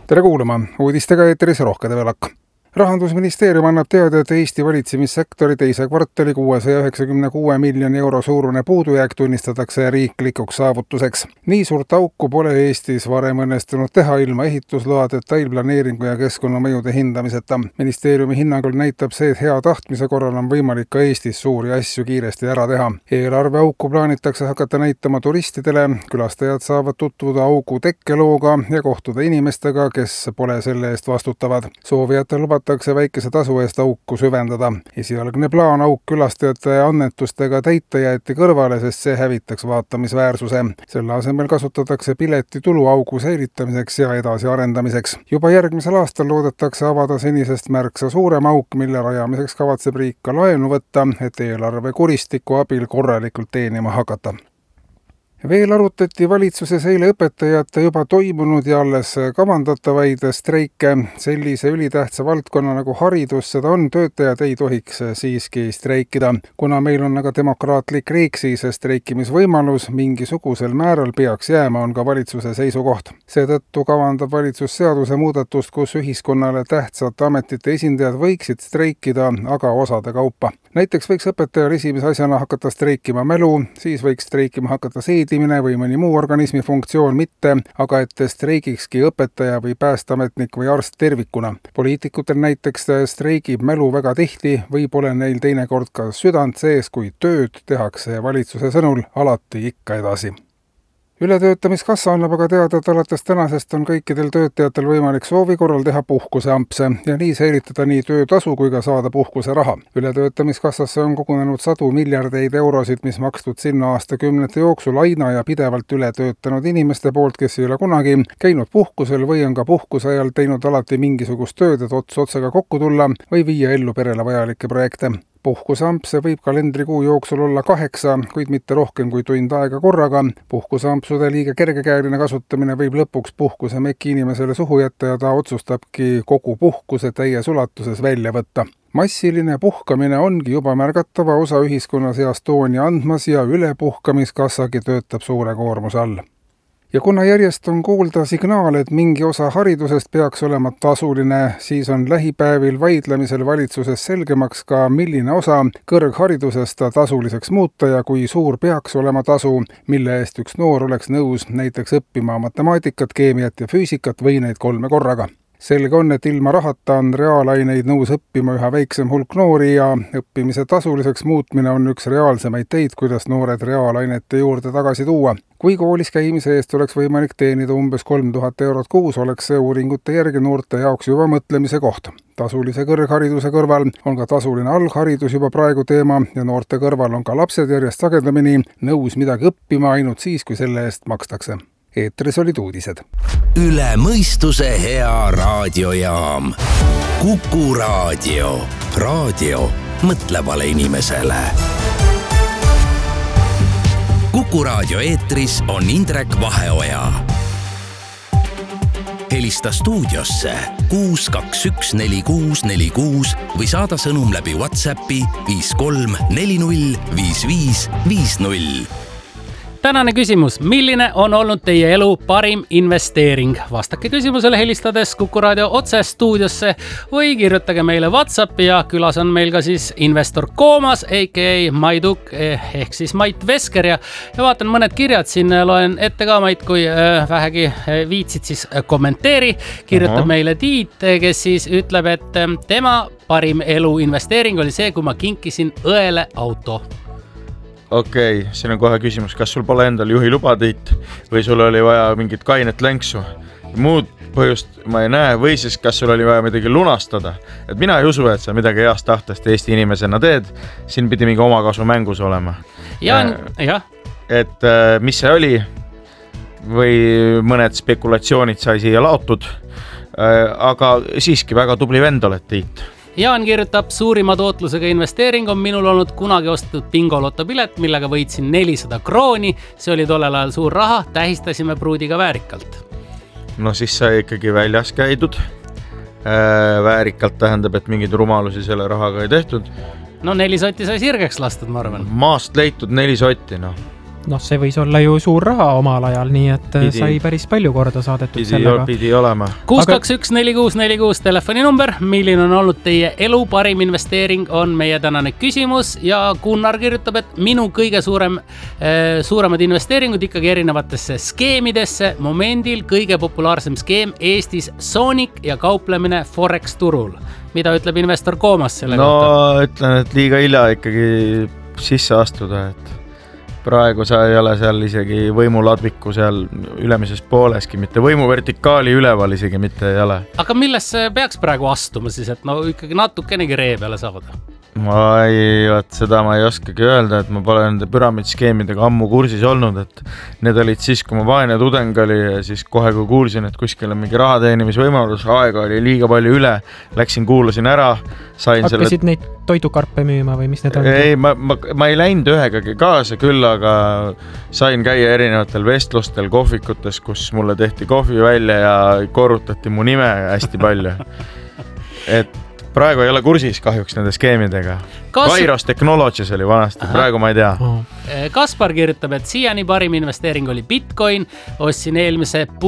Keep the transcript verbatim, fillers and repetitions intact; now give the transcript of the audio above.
Tere kuulama, uudistega eetris Rohke Develak. Rahandusministeerium annab teada, et Eesti valitsemissektori teise kvartali kuuesaja üheksakümne kuue miljoni euro suurune puudujääk tunnistatakse riiklikuks saavutuseks. Nii suurt auku pole Eestis varem õnnestunud teha ilma ehitusloa, detailplaneeringu ja keskkonnamõjude hindamiseta. Ministeeriumi hinnangul näitab see, et hea tahtmise korral on võimalik ka Eestis suuri asju kiiresti ära teha. Eelarve auku plaanitakse hakata näitama turistidele, külastajad saavad tutvuda augu tekkelooga ja kohtuda inimestega, kes pole selle eest vastutavad. Soovijatel lubatakse väikese tasu eest auku süvendada. Esialgne plaan auk külastajate annetustega täita jäeti kõrvale, sest see hävitaks vaatamisväärsuse. Selle asemel kasutatakse pileti tulu augu säilitamiseks ja edasi arendamiseks. Juba järgmisel aastal loodetakse avada senisest märksa suurem auk, mille rajamiseks kavatseb riik ka laenu võtta, et eelarve kuristiku abil korralikult teenima hakata. Veel arutati valitsuses eile õpetajate juba toimunud ja alles kavandatavaid streike. Sellise ülitähtsa valdkonna nagu haridus, seda on, töötajad ei tohiks siiski streikida. Kuna meil on aga demokraatlik riik, siis streikimisvõimalus mingisugusel määral peaks jääma, on ka valitsuse seisukoht. Seetõttu kavandab valitsus seaduse muudatust, kus ühiskonnale tähtsate ametite esindajad võiksid streikida, aga osade kaupa. Näiteks võiks õpetajal esimese asjana hakata streikima mälu, siis võiks streikima hakata seedimine või mõni muu organismi funktsioon mitte, aga et streigikski õpetaja või päästeametnik või arst tervikuna. Poliitikutel näiteks streigib mälu väga tihti või pole neil teinekord ka südant sees, kui tööd tehakse valitsuse sõnul alati ikka edasi. Ületöötamiskassa annab aga teada, et alates tänasest on kõikidel töötajatel võimalik soovi korral teha puhkuseampse ja nii säilitada nii töötasu kui ka saada puhkuse raha. Ületöötamiskassasse on kogunenud sadu miljardeid eurosid, mis makstud sinna aastakümnete jooksul aina ja pidevalt üle töötanud inimeste poolt, kes ei ole kunagi käinud puhkusel või on ka puhkuse ajal teinud alati mingisugust tööd, et ots otsaga kokku tulla või viia ellu perele vajalikke projekte. Puhkuseampse võib kalendrikuu jooksul olla kaheksa, kuid mitte rohkem kui tund aega korraga. Puhkuseampsude liiga kergekäeline kasutamine võib lõpuks puhkuse meki inimesele suhu jätta ja ta otsustabki kogu puhkuse täies ulatuses välja võtta. Massiline puhkamine ongi juba märgatava osa ühiskonna seas tooni andmas ja ülepuhkamiskassagi töötab suure koormuse all. Ja kuna järjest on kuulda signaal, et mingi osa haridusest peaks olema tasuline, siis on lähipäevil vaidlemisel valitsuses selgemaks ka, milline osa kõrgharidusest tasuliseks muuta ja kui suur peaks olema tasu, mille eest üks noor oleks nõus näiteks õppima matemaatikat, keemiat ja füüsikat või neid kolme korraga. Selge on, et ilma rahata on reaalaineid nõus õppima üha väiksem hulk noori ja õppimise tasuliseks muutmine on üks reaalsemaid teid, kuidas noored reaalainete juurde tagasi tuua. Kui koolis käimise eest oleks võimalik teenida umbes kolm tuhat eurot kuus, oleks see uuringute järgi noorte jaoks juba mõtlemise koht. Tasulise kõrghariduse kõrval on ka tasuline algharidus juba praegu teema ja noorte kõrval on ka lapsed järjest sagedamini nõus midagi õppima ainult siis, kui selle eest makstakse. Eetris olid uudised. Üle mõistuse hea raadiojaam. Kuku raadio. Raadio mõtlevale inimesele. Kuku raadio eetris on Indrek Vaheoja. Helista stuudiosse kuus kaks üks neli kuus neli kuus või saada sõnum läbi WhatsAppi viis kolm neli null viis viis viis null. Tänane küsimus, milline on olnud teie elu parim investeering? Vastake küsimusele helistades Kuku raadio otse stuudiosse või kirjutage meile WhatsAppi ja külas on meil ka siis investor Koomas, a k a Maiduk ehk siis Mait Vesker ja, ja vaatan mõned kirjad siin, loen ette ka Mait, kui äh, vähegi viitsid siis kommenteeri. Kirjutab uh-huh. meile Tiit, kes siis ütleb, et tema parim elu investeering oli see, kui ma kinkisin õele auto. Okei, okay, siin on kohe küsimus, kas sul pole endal juhi luba, Tiit, või sul oli vaja mingit kainet länksu? Muud põhjust ma ei näe, või siis kas sul oli vaja midagi lunastada. Et mina ei usu, et sa midagi heast tahtest Eesti inimesena teed, siin pidi mingi omakasu mängus olema. Ja, jah. Et mis see oli, või mõned spekulatsioonid sai siia laotud, aga siiski väga tubli vend oled, Tiit. Jaan kirjutab, suurima tootlusega investeering on minul olnud kunagi ostetud bingoloto pilet, millega võitsin nelisada krooni. See oli tollel ajal suur raha, tähistasime pruudiga väärikalt. No siis sai ikkagi väljas käidud. Väärikalt tähendab, et mingid rumalusi selle rahaga ei tehtud. No neli sotti sai sirgeks lastud, ma arvan. Maast leitud neli sotti, noh. noh, see võis olla ju suur raha omal ajal, nii et Pidi. sai päris palju korda saadetud Pidi, sellega. pidi olema. kuus kaks üks neli kuus neli kuus telefoninumber, milline on olnud teie elu parim investeering, on meie tänane küsimus ja Gunnar kirjutab, et minu kõige suurem, äh, suuremad investeeringud ikkagi erinevatesse skeemidesse. Momendil kõige populaarsem skeem Eestis Sonic ja kauplemine Forex turul. Mida ütleb investor Koomas selle no, kohta? No ütlen, et liiga hilja ikkagi sisse astuda, et praegu sa ei ole seal isegi võimuladviku seal ülemises pooleski, mitte võimu vertikaali üleval isegi mitte ei ole. Aga millesse peaks praegu astuma siis, et no ikkagi natukenegi ree peale saada? Ma ei, vaat seda ma ei oskagi öelda, et ma pole nende püramiidskeemidega ammu kursis olnud, et need olid siis, kui ma vaene tudeng oli ja siis kohe, kui kuulsin, et kuskil on mingi raha teenimisvõimalus, aega oli liiga palju üle, läksin, kuulasin ära, sain Hakkasid selle... neid toidukarpe müüma või mis need on? Ei, ma, ma, ma ei läinud ühegagi kaasa küll, aga sain käia erinevatel vestlustel kohvikutes, kus mulle tehti kohvi välja ja korrutati mu nime hästi palju. Et praegu ei ole kursis kahjuks nende skeemidega. Kas... Kairos Technologies oli vanasti, Aha. praegu ma ei tea. Kaspar kirjutab, et siiani parim investeering oli Bitcoin, ostsin eelmise